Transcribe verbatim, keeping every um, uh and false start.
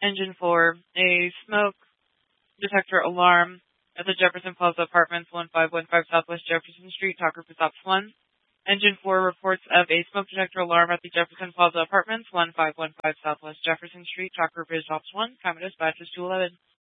Engine four, a smoke detector alarm at the Jefferson Plaza Apartments, one five one five Southwest Jefferson Street, Talk Group is Ops one. Engine four reports of a smoke detector alarm at the Jefferson Plaza Apartments, one five one five Southwest Jefferson Street, Talk Group is Ops one. Common dispatch is two eleven.